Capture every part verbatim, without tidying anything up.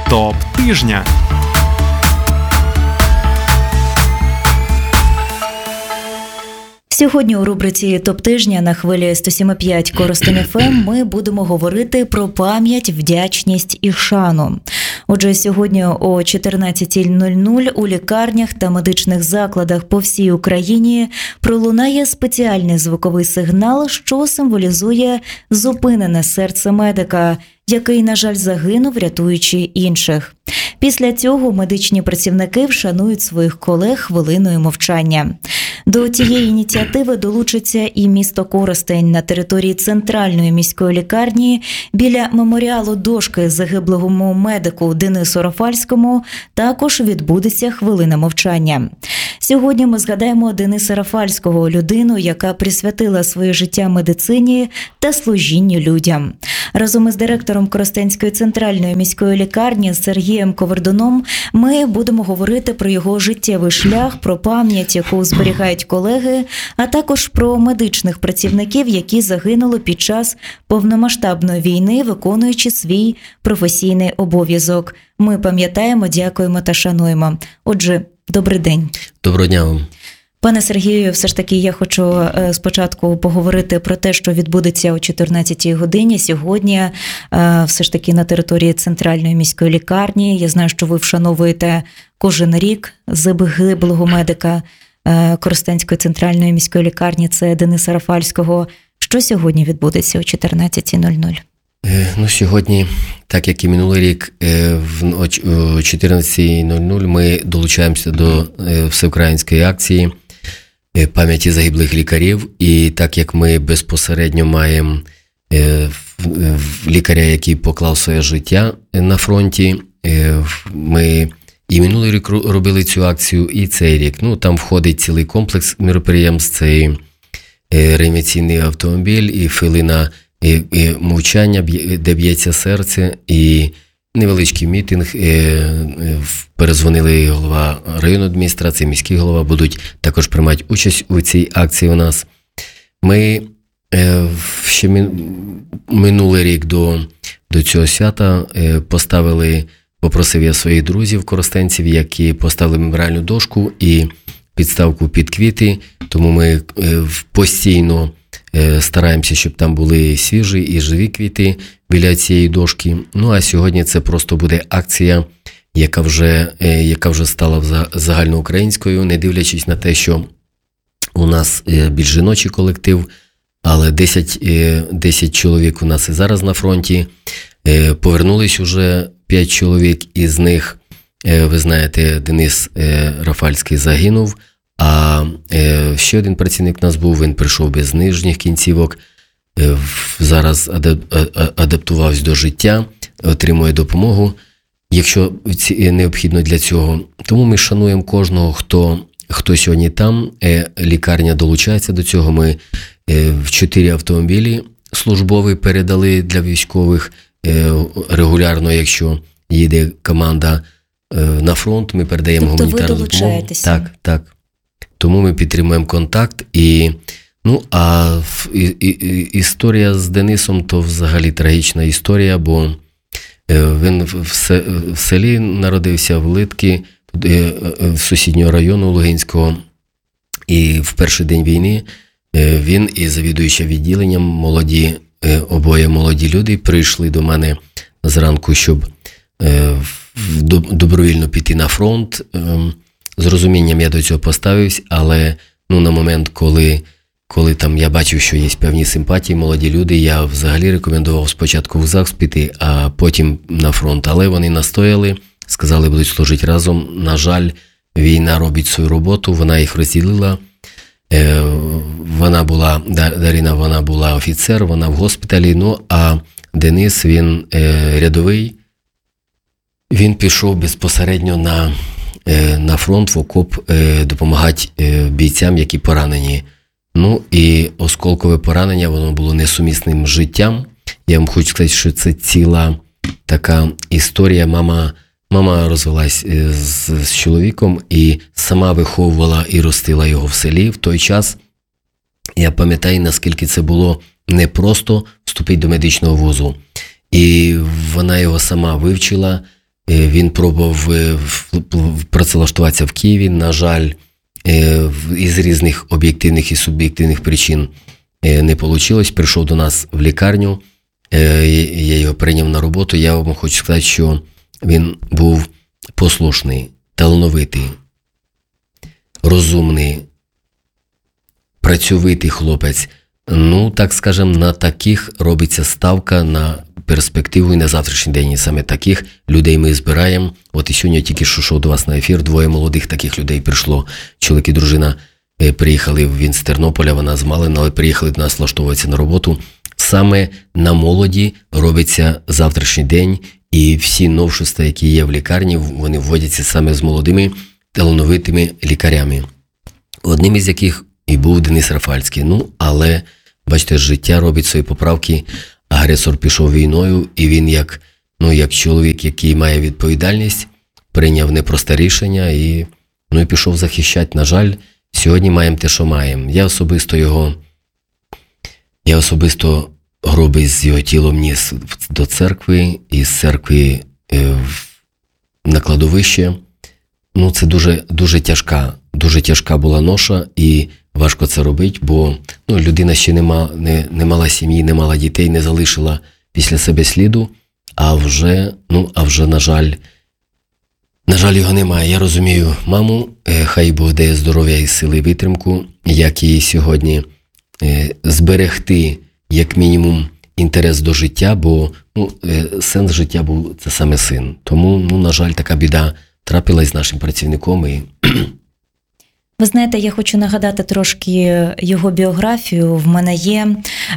Топ тижня. Сьогодні у рубриці «Топ тижня» на хвилі сто сім і п'ять Коростень еф ем ми будемо говорити про пам'ять, вдячність і шану. Отже, сьогодні о чотирнадцята нуль нуль у лікарнях та медичних закладах по всій Україні пролунає спеціальний звуковий сигнал, що символізує зупинене серце медика, який, на жаль, загинув, рятуючи інших. Після цього медичні працівники вшанують своїх колег хвилиною мовчання. До цієї ініціативи долучиться і місто Коростень. На території центральної міської лікарні біля меморіалу дошки загиблому медику Денису Рафальському також відбудеться хвилина мовчання. Сьогодні ми згадаємо Дениса Рафальського, людину, яка присвятила своє життя медицині та служінню людям. Разом із директором Коростенської центральної міської лікарні Сергієм Ковердуном ми будемо говорити про його життєвий шлях, про пам'ять, яку зберігають колеги, а також про медичних працівників, які загинули під час повномасштабної війни, виконуючи свій професійний обов'язок. Ми пам'ятаємо, дякуємо та шануємо. Отже, добрий день. Доброго дня вам. Пане Сергію, все ж таки я хочу спочатку поговорити про те, що відбудеться о чотирнадцятій годині сьогодні, все ж таки на території центральної міської лікарні. Я знаю, що ви вшановуєте кожен рік загиблого медика Коростенської центральної міської лікарні, це Дениса Рафальського. Що сьогодні відбудеться о чотирнадцята нуль нуль? Ну, сьогодні, так як і минулий рік, о чотирнадцята нуль нуль ми долучаємося до всеукраїнської акції пам'яті загиблих лікарів. І так як ми безпосередньо маємо лікаря, який поклав своє життя на фронті, ми і минулий рік робили цю акцію, і цей рік. Ну, там входить цілий комплекс міроприємств, це і реанімаційний автомобіль, і хвилина І, і мовчання, де б'ється серце, і невеличкий мітинг. Перезвонили голова районної адміністрації, міський голова, будуть також приймати участь у цій акції у нас. Ми ще минулий рік до, до цього свята поставили, попросив я своїх друзів, коростенців, які поставили меморіальну дошку і підставку під квіти, тому ми постійно стараємося, щоб там були свіжі і живі квіти біля цієї дошки. Ну, а сьогодні це просто буде акція, яка вже, яка вже стала загальноукраїнською, не дивлячись на те, що у нас більш жіночий колектив, але десять, десять чоловік у нас і зараз на фронті. Повернулись уже п'ять чоловік, із них, ви знаєте, Денис Рафальський загинув. А е, ще один працівник у нас був, він прийшов без нижніх кінцівок, е, зараз адаптувався до життя, отримує допомогу, якщо необхідно для цього. Тому ми шануємо кожного, хто, хто сьогодні там. Е, лікарня долучається до цього. Ми е, в чотири автомобілі службові передали для військових. Е, регулярно, якщо їде команда е, на фронт, ми передаємо тобто гуманітарну допомогу. Тобто ви долучаєтеся? Так, так. Тому ми підтримуємо контакт. І, ну, а і, і, історія з Денисом то взагалі трагічна історія, бо він в, се, в селі народився, в Литки, в сусіднього району Лугинського. І в перший день війни він і завідуюча відділенням, молоді, обоє молоді люди прийшли до мене зранку, щоб добровільно піти на фронт. З розумінням я до цього поставився, але ну, на момент, коли, коли там я бачив, що є певні симпатії, молоді люди, я взагалі рекомендував спочатку в ЗАГС піти, а потім на фронт. Але вони настояли, сказали, будуть служити разом. На жаль, війна робить свою роботу, вона їх розділила. Е, вона була, Дарина, вона була офіцер, вона в госпіталі, ну а Денис, він е, рядовий, він пішов безпосередньо на на фронт, в окоп, допомагати бійцям, які поранені. Ну, і осколкове поранення, воно було несумісним з життям. Я вам хочу сказати, що це ціла така історія. Мама, мама розвелась з, з чоловіком і сама виховувала і ростила його в селі в той час. Я пам'ятаю, наскільки це було непросто вступити до медичного вузу. І вона його сама вивчила, Він пробував працевлаштуватися в Києві. На жаль, із різних об'єктивних і суб'єктивних причин не вийшло. Прийшов до нас в лікарню, я його прийняв на роботу. Я вам хочу сказати, що він був послушний, талановитий, розумний, працьовитий хлопець. Ну, так скажемо, на таких робиться ставка на перспективу і на завтрашній день. І саме таких людей ми збираємо. От і сьогодні я тільки що йшов до вас на ефір, двоє молодих таких людей прийшло. Чоловік і дружина приїхали, він з Тернополя, вона з Малина, але приїхали до нас влаштовуватися на роботу. Саме на молоді робиться завтрашній день, і всі новшества, які є в лікарні, вони вводяться саме з молодими, талановитими лікарями. Одним із яких і був Денис Рафальський. Ну, але, бачите, життя робить свої поправки. Агресор пішов війною, і він як, ну, як чоловік, який має відповідальність, прийняв непросте рішення і, ну, і пішов захищати. На жаль, сьогодні маємо те, що маємо. Я особисто його, я особисто гроби з його тілом ніс до церкви, і з церкви е, на кладовище. Ну, це дуже, дуже тяжка, дуже тяжка була ноша, і важко це робити, бо, ну, людина ще не, ма, не, не мала сім'ї, не мала дітей, не залишила після себе сліду, а вже, ну, а вже, на жаль, на жаль, його немає. Я розумію маму, е, хай Бог дає здоров'я і сили і витримку, як її сьогодні е, зберегти, як мінімум, інтерес до життя, бо, ну, е, сенс життя був це саме син. Тому, ну, на жаль, така біда трапилась з нашим працівником. І... Ви знаєте, я хочу нагадати трошки його біографію. В мене є,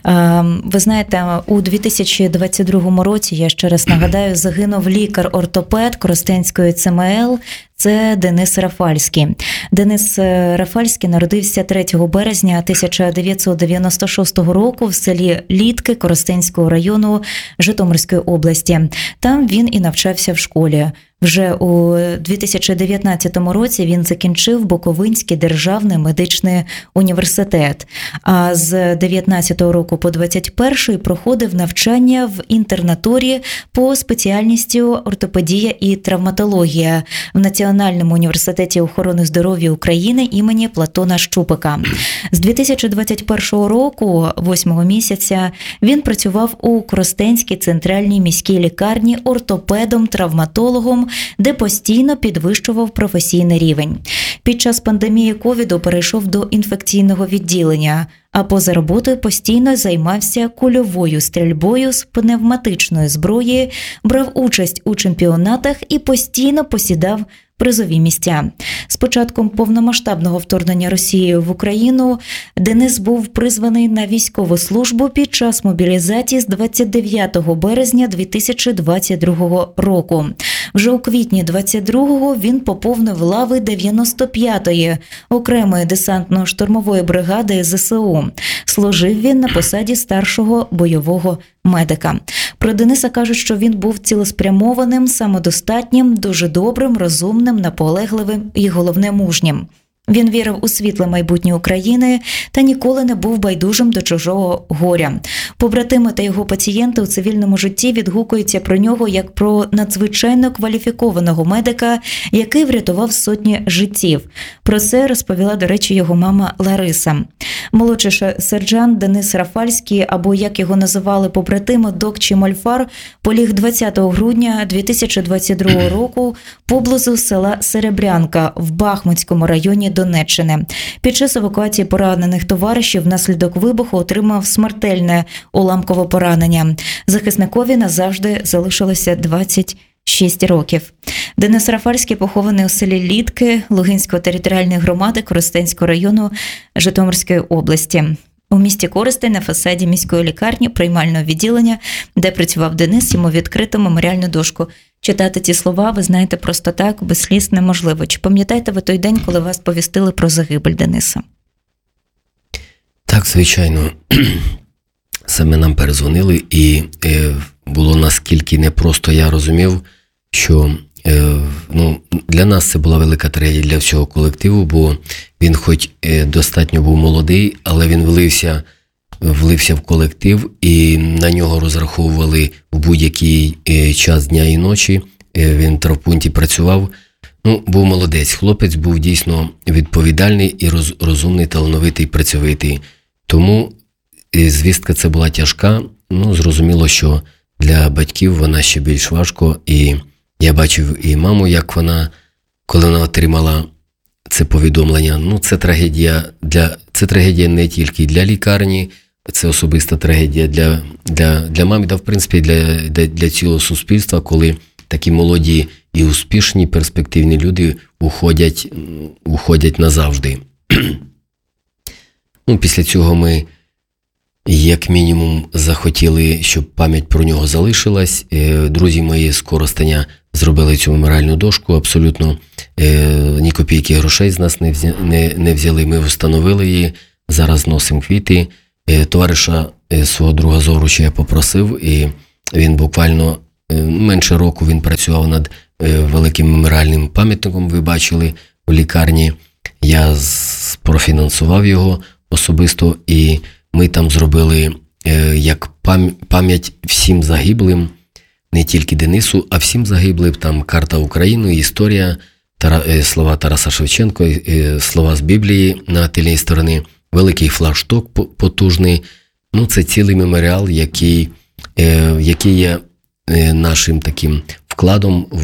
ви знаєте, у дві тисячі двадцять другому році, я ще раз нагадаю, загинув лікар-ортопед Коростенської Це Ем Ел, це Денис Рафальський. Денис Рафальський народився третього березня тисяча дев'ятсот дев'яносто шостого року в селі Літки Коростенського району Житомирської області. Там він і навчався в школі. Вже у дві тисячі дев'ятнадцятому році він закінчив Буковинський державний медичний університет, а з дев'ятнадцятого року по двадцять перший проходив навчання в інтернатурі по спеціальності ортопедія і травматологія в Національному університеті охорони здоров'я України імені Платона Щупика. З дві тисячі двадцять першого року, восьмого місяця, він працював у Коростенській центральній міській лікарні ортопедом-травматологом, де постійно підвищував професійний рівень. Під час пандемії ковіду перейшов до інфекційного відділення, а поза роботою постійно займався кульовою стрільбою з пневматичної зброї, брав участь у чемпіонатах і постійно посідав призові місця. З початком повномасштабного вторгнення Росії в Україну Денис був призваний на військову службу під час мобілізації з двадцять дев'ятого березня дві тисячі двадцять другого року. Вже у квітні двадцять другого він поповнив лави дев'яносто п'ятої окремої десантно-штурмової бригади Зе Се У. Служив він на посаді старшого бойового медика. Про Дениса кажуть, що він був цілеспрямованим, самодостатнім, дуже добрим, розумним, наполегливим і, головне, мужнім. Він вірив у світле майбутнє України та ніколи не був байдужим до чужого горя. Побратими та його пацієнти у цивільному житті відгукуються про нього як про надзвичайно кваліфікованого медика, який врятував сотні життів. Про це розповіла, до речі, його мама Лариса. Молодший сержант Денис Рафальський, або як його називали побратими, Док чи Мольфар, поліг двадцятого грудня дві тисячі двадцять другого року поблизу села Серебрянка в Бахмутському районі Донеччини. Під час евакуації поранених товаришів внаслідок вибуху отримав смертельне уламкове поранення. Захисникові назавжди залишилося двадцять шість років. Денис Рафальський похований у селі Літки Луганської територіальної громади Коростенського району Житомирської області. У місті Коростень на фасаді міської лікарні приймального відділення, де працював Денис, йому відкрито меморіальну дошку. Читати ці слова, ви знаєте, просто так, без сліз неможливо. Чи пам'ятаєте ви той день, коли вас повістили про загибель Дениса? Так, звичайно. Саме нам перезвонили, і е, було наскільки непросто, я розумів, що е, ну, для нас це була велика трагедія, для всього колективу, бо він хоч е, достатньо був молодий, але він влився, влився в колектив, і на нього розраховували в будь-який е, час дня і ночі. він в травмпункті працював. Ну, був молодець. Хлопець був дійсно відповідальний і роз, розумний, талановитий, працьовитий. Тому звістка це була тяжка. Ну, зрозуміло, що для батьків вона ще більш важко. І я бачив і маму, як вона, коли вона отримала це повідомлення. Ну, це трагедія для, це трагедія не тільки для лікарні, це особиста трагедія для, для, для мами, та в принципі для, для, для цілого суспільства, коли такі молоді і успішні, перспективні люди уходять, уходять назавжди. Ну, після цього ми, як мінімум, захотіли, щоб пам'ять про нього залишилась. Друзі мої з Коростеня зробили цю меморіальну дошку, абсолютно ні копійки грошей з нас не, взя, не, не взяли. Ми встановили її, зараз носимо квіти. Товариша свого друга Зоруча я попросив, і він буквально менше року він працював над великим меморіальним пам'ятником, ви бачили, в лікарні. Я профінансував його особисто, і ми там зробили як пам'ять всім загиблим, не тільки Денису, а всім загиблим. Там карта України, історія, слова Тараса Шевченка, слова з Біблії на тильній стороні, великий флагшток потужний. Ну, це цілий меморіал, який, який є нашим таким вкладом в,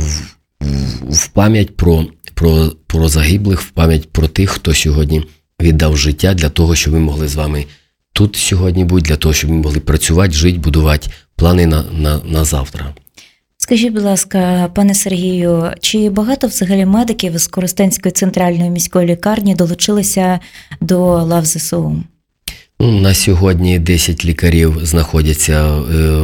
в, в пам'ять про, про, про загиблих, в пам'ять про тих, хто сьогодні віддав життя для того, щоб ми могли з вами тут сьогодні бути, для того, щоб ми могли працювати, жити, будувати плани на, на, на завтра. Скажіть, будь ласка, пане Сергію, чи багато взагалі медиків з Коростенської центральної міської лікарні долучилися до лав ЗСУ? Ну, на сьогодні десять лікарів знаходяться е,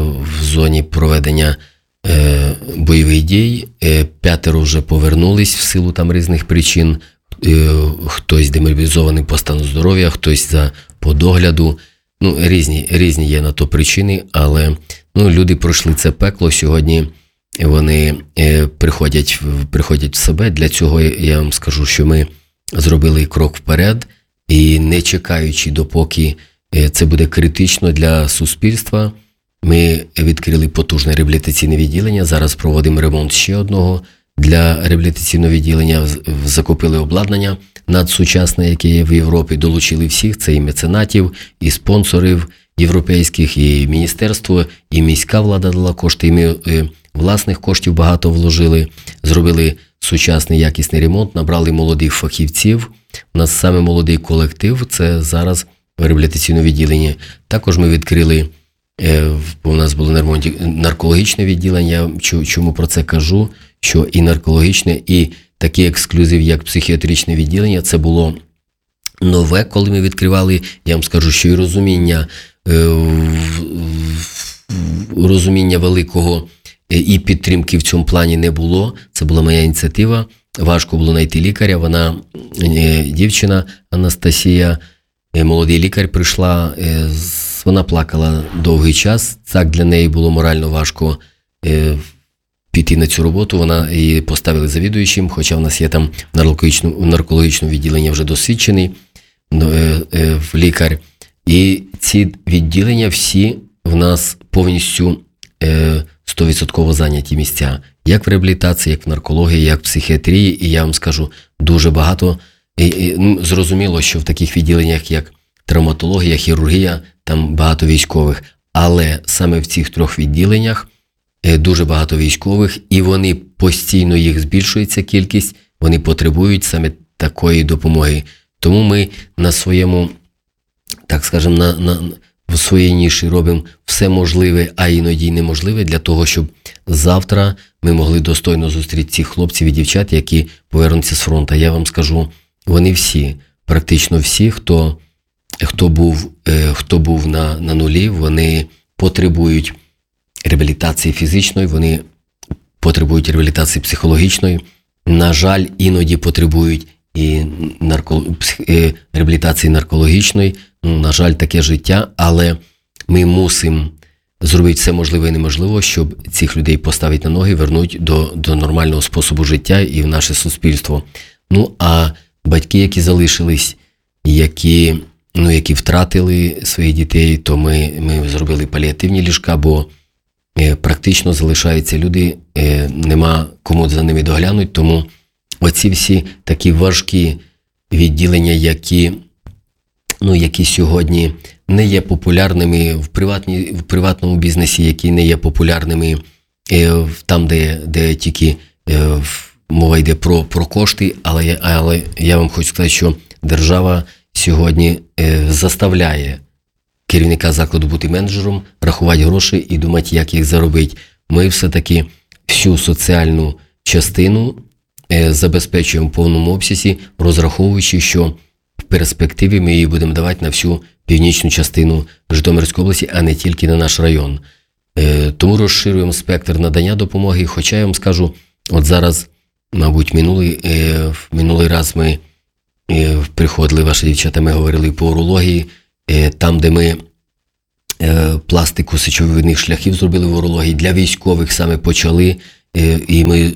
в зоні проведення е, бойових дій, е, п'ятеро вже повернулись в силу там різних причин, е, хтось демобілізований по стану здоров'я, хтось за по догляду. Ну, різні, різні є на то причини, але ну, люди пройшли це пекло, сьогодні вони е, приходять, приходять в себе. Для цього я вам скажу, що ми зробили крок вперед, і не чекаючи, допоки це буде критично для суспільства, ми відкрили потужне реабілітаційне відділення. Зараз проводимо ремонт ще одного для реабілітаційного відділення. Закупили обладнання надсучасне, яке є в Європі. Долучили всіх, це і меценатів, і спонсорів європейських, і міністерство, і міська влада дала кошти, і ми власних коштів багато вложили. Зробили сучасний якісний ремонт, набрали молодих фахівців. У нас саме молодий колектив, це зараз в реабілітаційному відділенні. Також ми відкрили, у нас було наркологічне відділення. Чому про це кажу? Що і наркологічне, і такий ексклюзив, як психіатричне відділення, це було нове, коли ми відкривали. Я вам скажу, що і розуміння, розуміння великого і підтримки в цьому плані не було. Це була моя ініціатива. Важко було знайти лікаря. Вона, дівчина Анастасія, молодий лікар, прийшла, вона плакала довгий час. Так для неї було морально важко піти на цю роботу. Вона її поставили завідуючим, хоча в нас є там в наркологічному відділенні вже досвідчений лікар. І ці відділення всі в нас повністю сто відсотків зайняті місця. Як в реабілітації, як в наркології, як в психіатрії. І я вам скажу, дуже багато. І, і, ну, зрозуміло, що в таких відділеннях, як травматологія, хірургія, там багато військових. Але саме в цих трьох відділеннях дуже багато військових, і вони постійно, їх збільшується кількість, вони потребують саме такої допомоги. Тому ми на своєму, так скажемо, на, на, в своїй ніші робимо все можливе, а іноді неможливе, для того, щоб завтра ми могли достойно зустріти цих хлопців і дівчат, які повернуться з фронту. Я вам скажу, вони всі, практично всі, хто, хто був, хто був на, на нулі, вони потребують реабілітації фізичної, вони потребують реабілітації психологічної. На жаль, іноді потребують і нарко... реабілітації наркологічної. Ну, на жаль, таке життя, але ми мусимо зробити все можливе і неможливе, щоб цих людей поставити на ноги, вернути до, до нормального способу життя і в наше суспільство. Ну, а батьки, які залишились, які, ну, які втратили своїх дітей, то ми, ми зробили паліативні ліжка, бо практично залишаються люди, нема кому за ними доглянути, тому оці всі такі важкі відділення, які, ну, які сьогодні не є популярними в, приватні, в приватному бізнесі, які не є популярними там, де, де тільки мова йде про, про кошти, але, але я вам хочу сказати, що держава сьогодні заставляє керівника закладу бути менеджером, рахувати гроші і думати, як їх заробити. Ми все-таки всю соціальну частину забезпечуємо в повному обсязі, розраховуючи, що в перспективі ми її будемо давати на всю північну частину Житомирської області, а не тільки на наш район. Тому розширюємо спектр надання допомоги, хоча я вам скажу, от зараз, мабуть, минулий, минулий раз ми приходили, ваші дівчата, ми говорили по урології, там, де ми пластику сечовидних шляхів зробили в урології, для військових саме почали, і ми,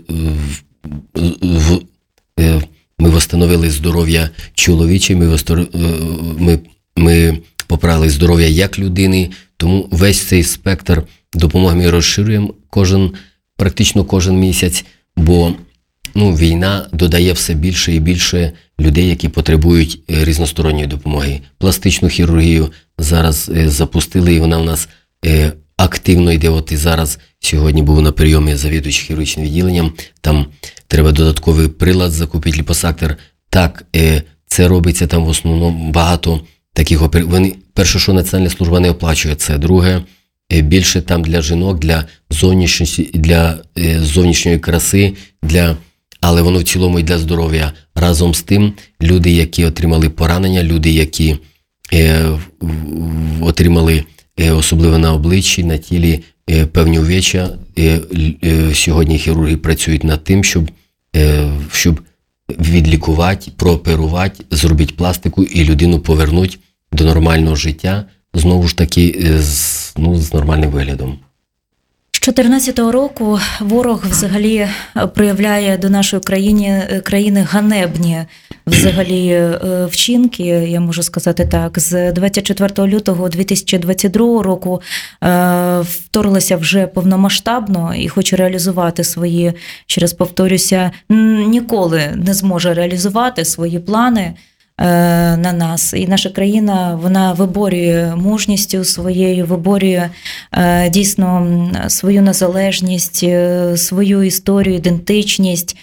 ми восстановили здоров'я чоловіче, ми, ми, ми поправили здоров'я як людини, тому весь цей спектр допомоги ми розширюємо кожен, практично кожен місяць, бо ну, війна додає все більше і більше людей, які потребують різносторонньої допомоги. Пластичну хірургію зараз запустили, і вона у нас активно йде. От і зараз, сьогодні був на прийомі завідуючий хірургічним відділенням, там треба додатковий прилад закупити, ліпосактор. Так, це робиться там в основному багато таких операцій. Перше, що Національна служба не оплачує це. Друге, більше там для жінок, для зовнішньої, для зовнішньої краси, для... але воно в цілому і для здоров'я. Разом з тим, люди, які отримали поранення, люди, які е, отримали е, особливо на обличчі, на тілі е, певні увеччя, е, е, сьогодні хірурги працюють над тим, щоб, е, щоб відлікувати, прооперувати, зробити пластику і людину повернути до нормального життя, знову ж таки, е, з, ну, з нормальним виглядом. З чотирнадцятого року ворог взагалі проявляє до нашої країни, країни ганебні взагалі вчинки, я можу сказати так. З двадцять четвертого лютого дві тисячі двадцять другого року вторглася вже повномасштабно і хоче реалізувати свої, ще раз повторюся, ніколи не зможе реалізувати свої плани на нас. І наша країна, вона виборює мужністю своєю, виборює дійсно свою незалежність, свою історію, ідентичність.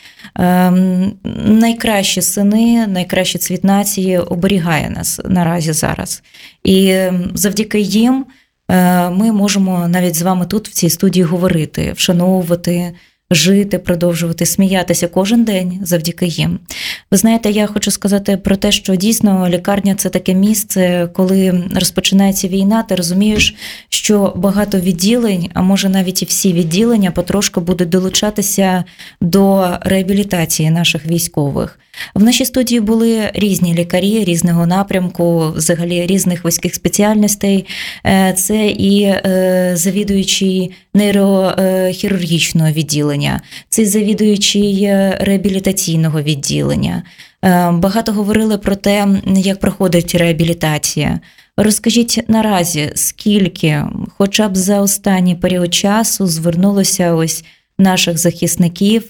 Найкращі сини, найкращий цвіт нації оберігає нас наразі зараз. І завдяки їм ми можемо навіть з вами тут в цій студії говорити, вшановувати, жити, продовжувати, сміятися кожен день завдяки їм. Ви знаєте, я хочу сказати про те, що дійсно лікарня – це таке місце, коли розпочинається війна, ти розумієш, що багато відділень, а може навіть і всі відділення потрошку будуть долучатися до реабілітації наших військових. В нашій студії були різні лікарі, різного напрямку, взагалі різних вузьких спеціальностей. Це і завідуючий нейрохірургічного відділення, це і завідуючий реабілітаційного відділення. Багато говорили про те, як проходить реабілітація. Розкажіть наразі, скільки, хоча б за останній період часу, звернулося ось наших захисників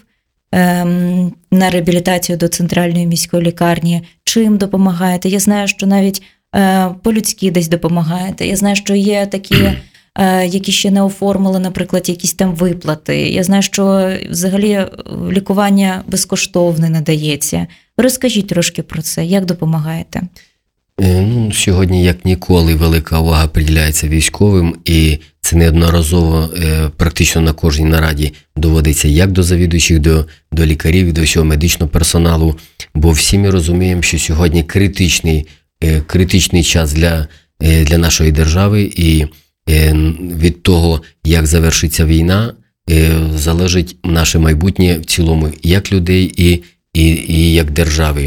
на реабілітацію до центральної міської лікарні, чим допомагаєте? Я знаю, що навіть по-людськи десь допомагаєте. Я знаю, що є такі, які ще не оформили, наприклад, якісь там виплати. Я знаю, що взагалі лікування безкоштовне надається. Розкажіть трошки про це, як допомагаєте? Ну, сьогодні, як ніколи, велика увага приділяється військовим, і це неодноразово, практично на кожній нараді доводиться як до завідуючих, до, до лікарів, до всього медичного персоналу, бо всі ми розуміємо, що сьогодні критичний, критичний час для, для нашої держави, і від того, як завершиться війна, залежить наше майбутнє в цілому, як людей і, і, і як держави.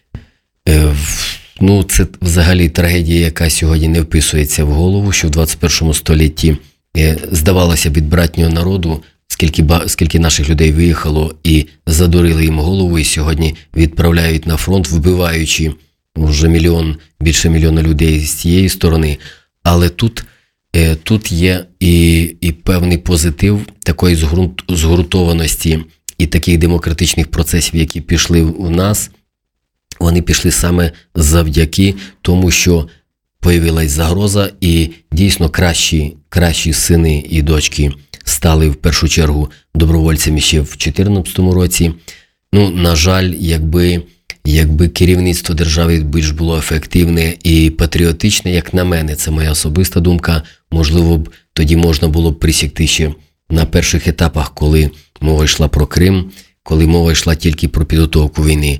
Ну, це взагалі трагедія, яка сьогодні не вписується в голову, що в двадцять першому столітті здавалося від братнього народу, скільки, скільки наших людей виїхало і задурили їм голову, і сьогодні відправляють на фронт, вбиваючи вже мільйон, більше мільйона людей з цієї сторони. Але тут тут є і, і певний позитив такої згрунт, згуртованості і таких демократичних процесів, які пішли у нас. Вони пішли саме завдяки тому, що появилась загроза, і дійсно кращі, кращі сини і дочки стали в першу чергу добровольцями ще в дві тисячі чотирнадцятому році. Ну, на жаль, якби, якби керівництво держави більш було ефективне і патріотичне, як на мене, це моя особиста думка, можливо б тоді можна було б присягти ще на перших етапах, коли мова йшла про Крим, коли мова йшла тільки про підготовку війни.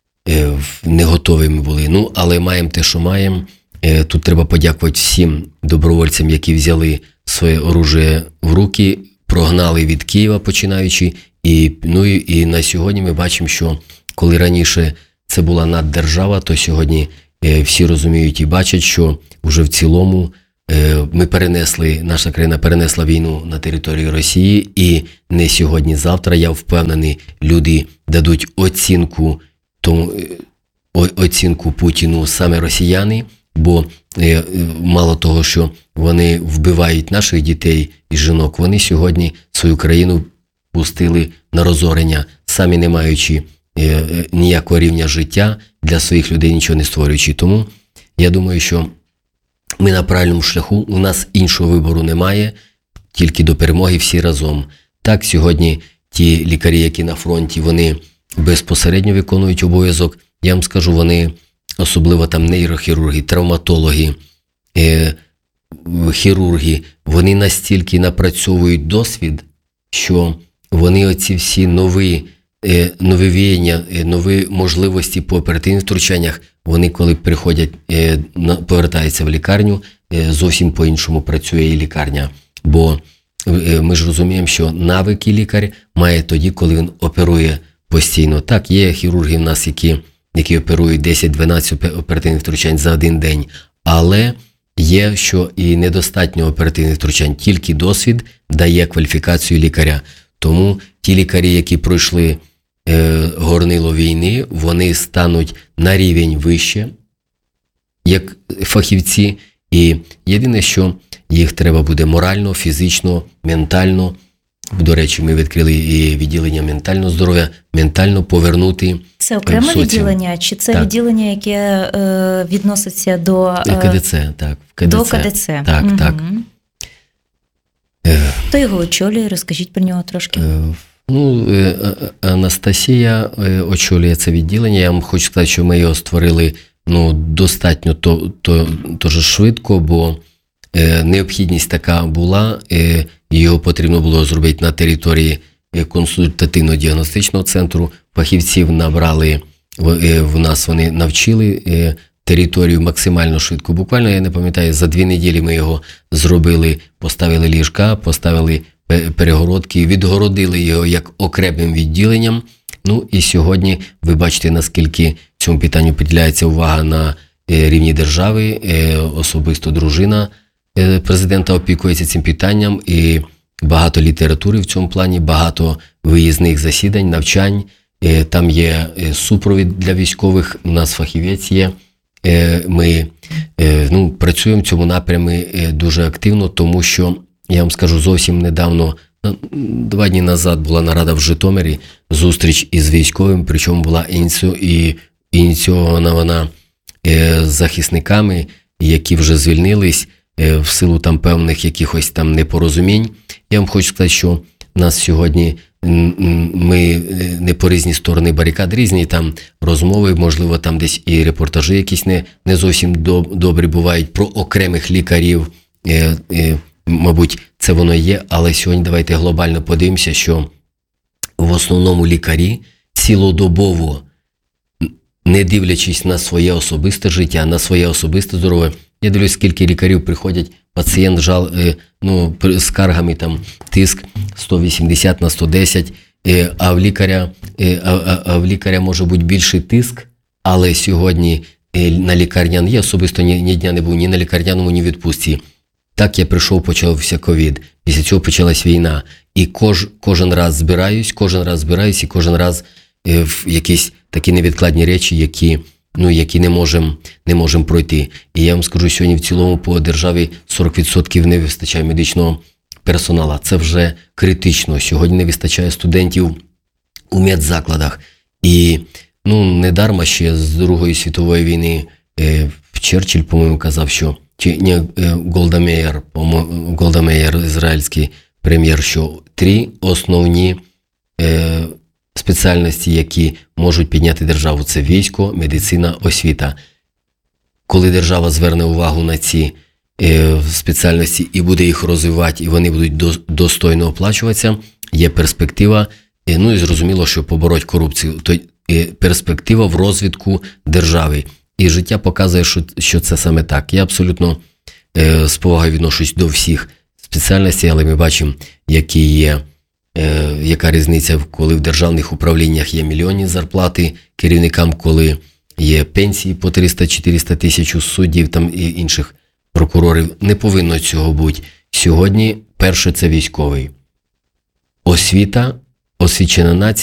Не готовими були. Ну, але маємо те, що маємо. Тут треба подякувати всім добровольцям, які взяли своє оружие в руки, прогнали від Києва починаючи. І, ну, і, і на сьогодні ми бачимо, що коли раніше це була наддержава, то сьогодні всі розуміють і бачать, що вже в цілому ми перенесли, наша країна перенесла війну на територію Росії, і не сьогодні-завтра, я впевнений, люди дадуть оцінку тому, оцінку Путіну саме росіяни, бо мало того, що вони вбивають наших дітей і жінок, вони сьогодні свою країну пустили на розорення, самі не маючи ніякого рівня життя для своїх людей, нічого не створюючи. Тому я думаю, що ми на правильному шляху, у нас іншого вибору немає, тільки до перемоги всі разом. Так, сьогодні ті лікарі, які на фронті, вони безпосередньо виконують обов'язок. Я вам скажу, вони, особливо там нейрохірурги, травматологи, е, хірурги, вони настільки напрацьовують досвід, що вони оці всі нові, е, нові віяння, е, нові можливості по оперативних втручаннях, вони коли приходять, е, повертаються в лікарню, е, зовсім по-іншому працює і лікарня. Бо е, ми ж розуміємо, що навики лікар має тоді, коли він оперує постійно. Так, є хірурги в нас, які, які оперують десять-дванадцять оперативних втручань за один день, але є, що і недостатньо оперативних втручань, тільки досвід дає кваліфікацію лікаря. Тому ті лікарі, які пройшли е, горнило війни, вони стануть на рівень вище, як фахівці, і єдине, що їх треба буде морально, фізично, ментально. До речі, ми відкрили і відділення ментального здоров'я, ментально повернути. Це окреме соціум. Відділення, чи це так. відділення, яке е, відноситься до е, КДЦ, так, в КДЦ. До КДЦ. Так, угу. так. Хто його очолює? Розкажіть про нього трошки. Е, ну, е, Анастасія е, очолює це відділення. Я вам хочу сказати, що ми його створили ну, достатньо то, то, то швидко, бо е, необхідність така була. Е, Його потрібно було зробити на території консультативно-діагностичного центру. Фахівців набрали, в нас вони навчили територію максимально швидко. Буквально, я не пам'ятаю, за дві неділі ми його зробили, поставили ліжка, поставили перегородки, відгородили його як окремим відділенням. Ну і сьогодні ви бачите, наскільки цьому питанню приділяється увага на рівні держави, особисто дружина президента опікується цим питанням, і багато літератури в цьому плані, багато виїзних засідань, навчань. Там є супровід для військових, у нас фахівець є. Ми ну, працюємо в цьому напрямі дуже активно, тому що, я вам скажу, зовсім недавно, два дні назад була нарада в Житомирі, зустріч із військовим, причому була ініційована вона захисниками, які вже звільнились, в силу там певних якихось там непорозумінь. Я вам хочу сказати, що нас сьогодні, ми не по різні сторони барикад, різні там розмови, можливо, там десь і репортажі якісь не, не зовсім добрі бувають про окремих лікарів. Е, е, мабуть, це воно є, але сьогодні давайте глобально подивимося, що в основному лікарі цілодобово, не дивлячись на своє особисте життя, на своє особисте здоров'я. Я дивлюсь, скільки лікарів приходять, пацієнт жал, ну, з скаргами, там, тиск сто вісімдесят на сто десять, а в лікаря, а, а в лікаря може бути більший тиск, але сьогодні на лікарнян, я особисто ні, ні дня не був ні на лікарняному, ні відпустці. Так я прийшов, почався ковід, після цього почалась війна. І кож, кожен раз збираюсь, кожен раз збираюсь і кожен раз в якісь такі невідкладні речі, які ну, які не можемо не можем пройти. І я вам скажу, сьогодні в цілому по державі сорок відсотків не вистачає медичного персоналу. Це вже критично. Сьогодні не вистачає студентів у медзакладах. І ну, недарма ще з Другої світової війни е, Черчилль, по-моєму, казав, що чи ні, е, Голда Меїр, по-моєму, Голда Меїр, ізраїльський прем'єр, що три основні е, спеціальності, які можуть підняти державу, це військо, медицина, освіта. Коли держава зверне увагу на ці е, спеціальності і буде їх розвивати, і вони будуть до, достойно оплачуватися, є перспектива, е, ну і зрозуміло, що побороть корупцію, то е, перспектива в розвитку держави. І життя показує, що, що це саме так. Я абсолютно е, з повагою відношусь до всіх спеціальностей, але ми бачимо, які є, е, яка різниця, коли в державних управліннях є мільйонні зарплати керівникам, коли є пенсії по триста-чотириста тисяч у суддів там, і інших прокурорів. Не повинно цього бути. Сьогодні перше – це військовий. Освіта, освічена нація.